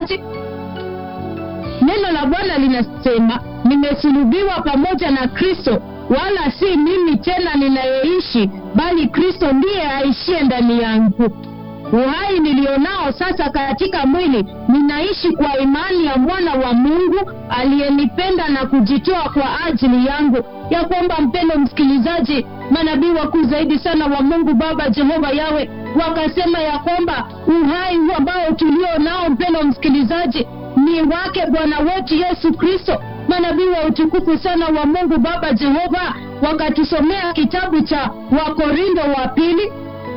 msikilizaji, neno la Bwana linasema, nimesulubiwa pamoja na Kristo, wala si mimi tena ninayeishi, bali Kristo ndiye aishie ndani yangu. Uhai nilionao sasa katika mwili ninaishi kwa imani ya mwana wa Mungu aliyenipenda na kujitoa kwa ajili yangu. Ya kwamba, mpendo msikilizaji, manabii wakuu zaidi sana wa Mungu Baba Jehova Yawe wakasema ya kwamba uhai huu ambao tulio nao, mpendo msikilizaji, ni wake Bwana wetu Yesu Kristo. Manabii wa utukufu sana wa Mungu Baba Jehova wakatusomea kitabu cha Wakorintho wa pili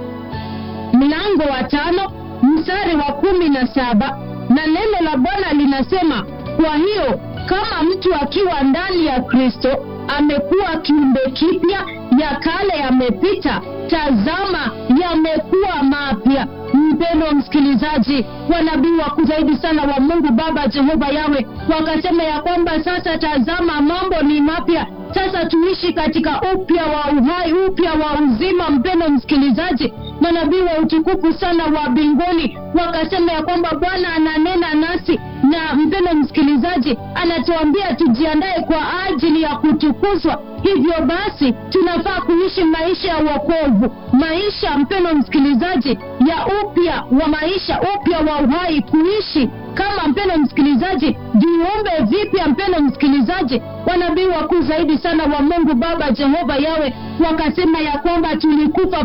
mlango wa 5 mstari wa 17, na neno la Bwana linasema, kwa hiyo kama mtu akiwa ndani ya Kristo, amekuwa kiumbe kipya, ya kale yamepita, tazama yamekuwa mapya. Mpendwa msikilizaji, wanabii wakuu zaidi sana wa Mungu Baba Jehova Yawe wakasema ya kwamba sasa tazama mambo ni mapya. Sasa tuishi katika upya wa uhai, upya wa uzima. Mpendwa msikilizaji, manabii wa utukufu sana wa mbinguni wakasema ya kwamba Bwana ananena nasi, na mpendwa msikilizaji, anatuambia tujiandae kwa ajili ya kutukuzwa. Hivyo basi tunafaa kuishi maisha ya wokovu, maisha, mpendwa msikilizaji, ya upya wa maisha, upya wa uhai, kuishi kama, mpendwa msikilizaji, viumbe vipya. Mpendwa msikilizaji, wanabii wakuu zaidi sana wa Mungu Baba Jehova Yawe wakasema ya kwamba tumekufa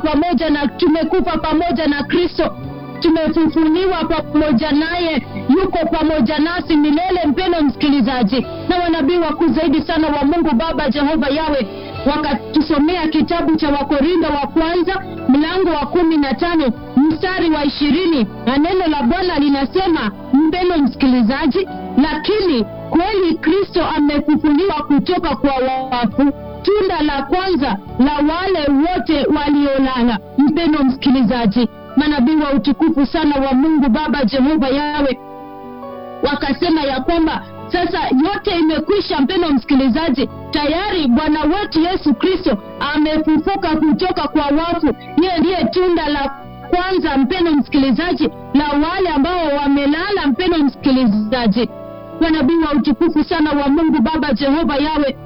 pamoja na Kristo, tumefufuliwa pamoja naye, yuko pamoja nasi milele. Mpendwa msikilizaji, na wanabii wakuu zaidi sana wa Mungu Baba Jehova Yawe wakatusomea kitabu cha Wakorintho wa kwanza mlango wa 15 mstari wa 20, na neno la Bwana linasema, mpendwa msikilizaji, lakini kweli Kristo amefufuliwa kutoka kwa wafu, tunda la kwanza la wale wote waliolala. Mpendwa msikilizaji, manabii wa utukufu sana wa Mungu Baba Jehova Yawe wakasema ya kwamba sasa yote imekwisha. Mpendwa msikilizaji, tayari Bwana wetu Yesu Kristo amefufuka kutoka kwa wafu. Yeye ndiye tunda la kwanza, mpendwa msikilizaji, la wale ambao wamelala. Mpendwa msikilizaji, wanabii wa utukufu sana wa Mungu Baba Jehova Yawe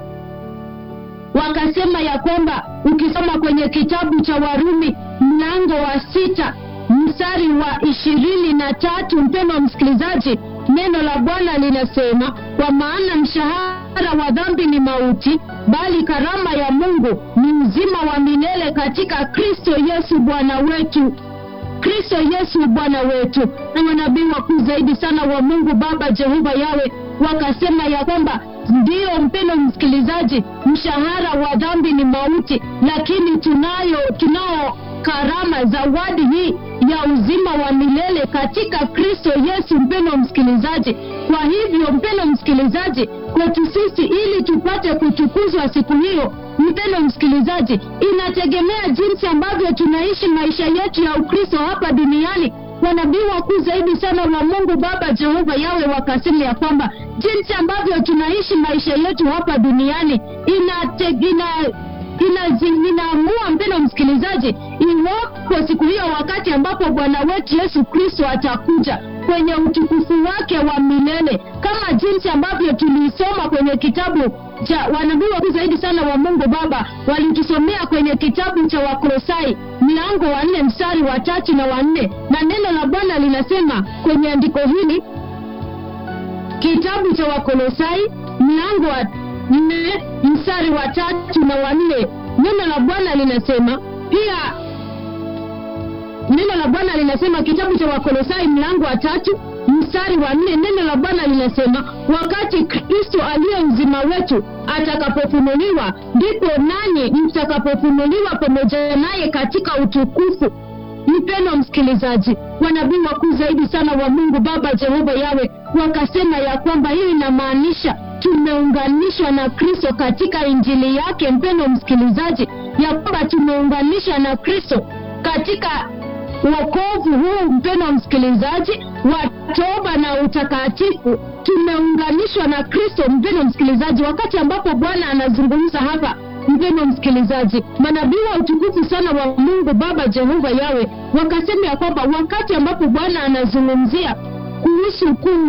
wakasema ya kwamba, ukisoma kwenye kitabu cha Warumi mlango wa 6 mstari wa 23, mpendwa msikilizaji, neno la Bwana linasema, kwa maana mshahara wa dhambi ni mauti, bali karama ya Mungu ni uzima wa milele katika Kristo Yesu Bwana wetu. Kristo Yesu Bwana wetu. Na manabii wakuu zaidi sana wa Mungu Baba Jehova Yawe wakasema ya kwamba ndio, mpendwa msikilizaji, mshahara wa dhambi ni mauti, lakini tunao karama, zawadi hii ya uzima wa milele katika Kristo Yesu. Mpendwa msikilizaji, kwa hivyo mpendwa msikilizaji, kwetu sisi ili tupate kutukuzwa siku hiyo, mpendwa msikilizaji, inategemea jinsi ambavyo tunaishi maisha yetu ya Ukristo hapa duniani. Wanabii wakuu zaidi sana wa Mungu Baba Jehova Yawe wakasema ya kwamba jinsi ambavyo tunaishi maisha yetu hapa duniani inaamua, mpendwa msikilizaji, iwapo siku hiyo, wakati ambapo Bwana wetu Yesu Kristo atakuja kwenye utukufu wake wa milele, kama jinsi ambavyo tulisoma kwenye kitabu cha wanabii wakuu zaidi sana wa Mungu Baba walitusomea kwenye kitabu cha Wakolosai mlango wa 4 mstari wa 3 na wa 4, na neno la Bwana linasema kwenye andiko hili, kitabu cha Wakolosai mlango wa 4 mstari wa 3 na wa 4, neno la Bwana linasema pia, neno la Bwana linasema, kitabu cha Wakolosai mlango wa 3 mstari wa 4, neno la Bwana linasema, wakati Kristo aliye uzima wetu atakapofunuliwa, ndipo nanyi mtakapofunuliwa pamoja naye katika utukufu. Mpendwa msikilizaji, wanabii wakuu zaidi sana wa Mungu Baba Jehova Yawe wakasema ya kwamba hiyo inamaanisha tumeunganishwa na Kristo katika injili yake. Mpendwa msikilizaji, ya kwamba tumeunganishwa na Kristo katika wokovu huu, mpendwa msikilizaji, wa toba na utakatifu. Tumeunganishwa na Kristo, mpendwa msikilizaji, wakati ambapo Bwana anazungumza hapa. Mpendwa msikilizaji, manabii wa utukufu sana wa Mungu Baba Jehova Yawe wakasema ya kwamba wakati ambapo Bwana anazungumzia kuhusu